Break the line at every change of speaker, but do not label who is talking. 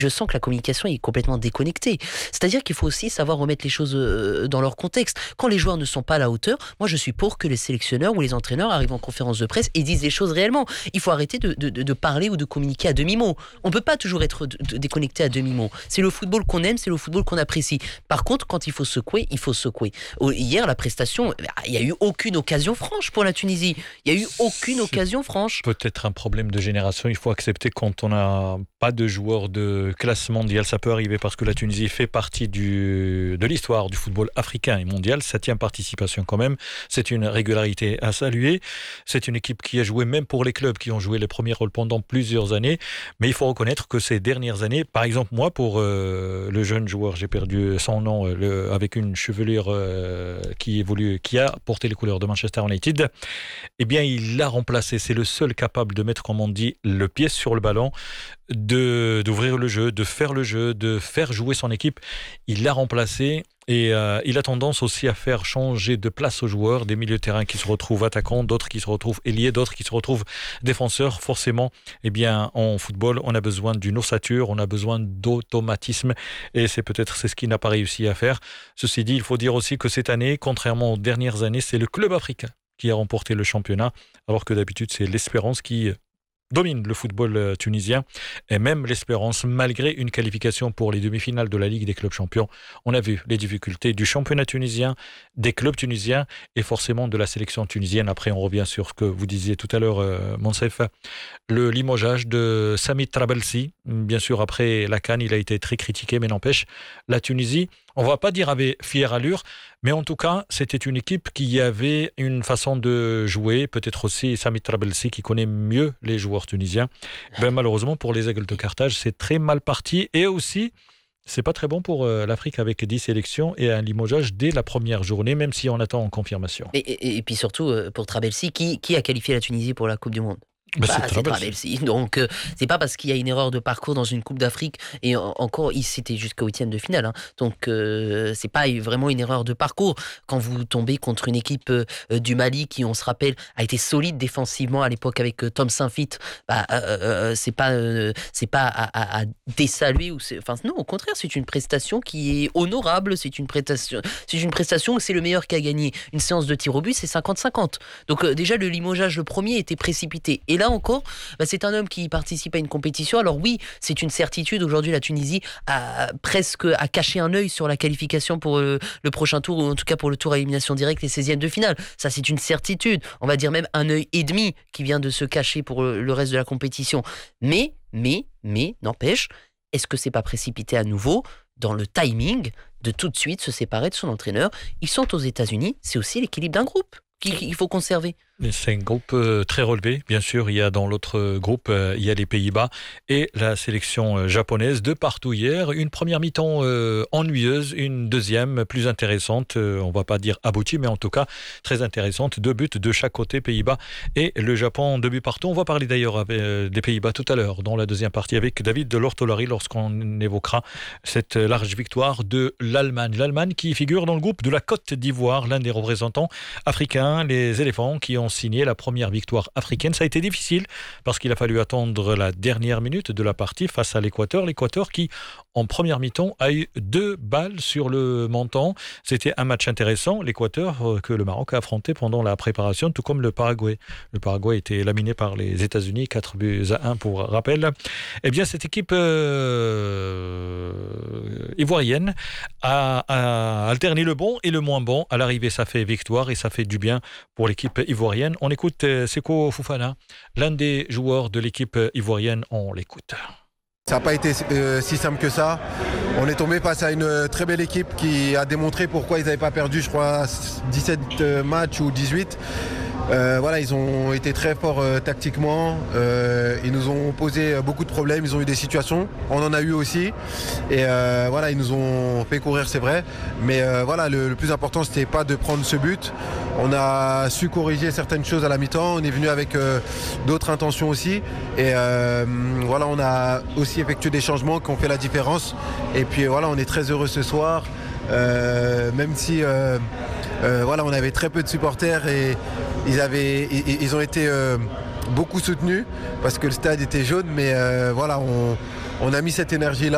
je sens que la communication est complètement déconnectée. C'est-à-dire qu'il faut aussi savoir remettre les choses dans leur contexte. Quand les joueurs ne sont pas à la hauteur, moi je suis pour que les sélectionneurs ou les entraîneurs arrivent en conférence de presse et disent les choses réellement. Il faut arrêter de parler ou de communiquer à demi-mot. On ne peut pas toujours être déconnecté à demi-mot. C'est le football qu'on aime, c'est le football qu'on apprécie. Par contre, quand il faut secouer, il faut secouer. Hier, la prestation, il n'y a eu aucune occasion franche pour la Tunisie. Il n'y a eu aucune occasion franche.
Peut-être un problème de génération. Il faut accepter quand on n'a pas de joueurs de classe mondiale. Ça peut arriver parce que la Tunisie fait partie de l'histoire du football africain et mondial. 7e participation quand même. C'est une régularité à saluer. C'est une équipe qui a joué même pour les clubs qui ont joué les premiers rôles pendant plusieurs années. Mais il faut reconnaître que ces dernières années, par exemple moi, pour le jeune joueur, j'ai perdu son nom, avec une chevelure qui a porté les couleurs de Manchester United, eh bien il l'a remplacé. C'est le seul capable de mettre, comme on dit, le pied sur le ballon, d'ouvrir le jeu, de faire le jeu, de faire jouer son équipe. Il l'a remplacé. Et il a tendance aussi à faire changer de place aux joueurs, des milieux de terrain qui se retrouvent attaquants, d'autres qui se retrouvent ailiers, d'autres qui se retrouvent défenseurs. Forcément, eh bien, en football, on a besoin d'une ossature, on a besoin d'automatisme, et c'est peut-être ce qu'il n'a pas réussi à faire. Ceci dit, il faut dire aussi que cette année, contrairement aux dernières années, c'est le club africain qui a remporté le championnat, alors que d'habitude, c'est l'Espérance qui domine le football tunisien, et même l'Espérance, malgré une qualification pour les demi-finales de la Ligue des clubs champions. On a vu les difficultés du championnat tunisien, des clubs tunisiens et forcément de la sélection tunisienne. Après, on revient sur ce que vous disiez tout à l'heure, Monsef, le limogeage de Sami Trabelsi. Bien sûr, après la CAN, il a été très critiqué, mais n'empêche, la Tunisie, on ne va pas dire avait fière allure, mais en tout cas, c'était une équipe qui avait une façon de jouer, peut-être aussi Sami Trabelsi qui connaît mieux les joueurs tunisiens. Malheureusement, pour les Aigles de Carthage, c'est très mal parti, et aussi, c'est pas très bon pour l'Afrique avec 10 sélections et un limogeage dès la première journée, même si on attend en confirmation.
Et puis surtout, pour Trabelsi, qui a qualifié la Tunisie pour la Coupe du Monde ?
C'est
Trabelsi. Donc, c'est pas parce qu'il y a une erreur de parcours dans une Coupe d'Afrique, et encore, c'était jusqu'au 8e de finale. Hein. Donc, c'est pas vraiment une erreur de parcours. Quand vous tombez contre une équipe du Mali qui, on se rappelle, a été solide défensivement à l'époque avec Tom Saint-Fit, c'est pas à désaluer. Non, au contraire, c'est une prestation qui est honorable. C'est une prestation où c'est le meilleur qui a gagné. Une séance de tir au but, c'est 50-50. Donc, déjà, le limogeage, le premier, était précipité. Et là encore, c'est un homme qui participe à une compétition. Alors oui, c'est une certitude. Aujourd'hui, la Tunisie a presque caché un œil sur la qualification pour le prochain tour, ou en tout cas pour le tour à élimination directe, les 16e de finale. Ça, c'est une certitude. On va dire même un œil et demi qui vient de se cacher pour le reste de la compétition. Mais, n'empêche, est-ce que c'est pas précipité à nouveau dans le timing de tout de suite se séparer de son entraîneur ? Ils sont aux États-Unis. C'est aussi l'équilibre d'un groupe qu'il faut conserver.
C'est un groupe très relevé, bien sûr. Il y a dans l'autre groupe, il y a les Pays-Bas et la sélection japonaise. De partout hier, une première mi-temps ennuyeuse, une deuxième plus intéressante, on ne va pas dire aboutie, mais en tout cas très intéressante. 2 buts de chaque côté, Pays-Bas et le Japon, 2 buts partout. On va parler d'ailleurs des Pays-Bas tout à l'heure, dans la deuxième partie, avec David de Lortolari, lorsqu'on évoquera cette large victoire de l'Allemagne. L'Allemagne qui figure dans le groupe de la Côte d'Ivoire, l'un des représentants africains, les éléphants qui ont signé la première victoire africaine. Ça a été difficile parce qu'il a fallu attendre la dernière minute de la partie face à l'Équateur. L'Équateur qui, en première mi-temps, a eu 2 balles sur le menton. C'était un match intéressant. L'Équateur que le Maroc a affronté pendant la préparation, tout comme le Paraguay. Le Paraguay a été laminé par les États-Unis, 4-1 pour rappel. Eh bien, cette équipe ivoirienne a alterné le bon et le moins bon. À l'arrivée, ça fait victoire et ça fait du bien pour l'équipe ivoirienne. On écoute Seko Fofana, l'un des joueurs de l'équipe ivoirienne. On l'écoute.
Ça n'a pas été si simple que ça. On est tombé face à une très belle équipe qui a démontré pourquoi ils n'avaient pas perdu, je crois, 17 matchs ou 18. Ils ont été très forts tactiquement. Ils nous ont posé beaucoup de problèmes. Ils ont eu des situations. On en a eu aussi. Et ils nous ont fait courir, c'est vrai. Mais le plus important, c'était pas de prendre ce but. On a su corriger certaines choses à la mi-temps. On est venu avec d'autres intentions aussi. Et on a aussi effectué des changements qui ont fait la différence. Et puis on est très heureux ce soir. Même si on avait très peu de supporters et ils ont été beaucoup soutenus parce que le stade était jaune, mais on a mis cette énergie là.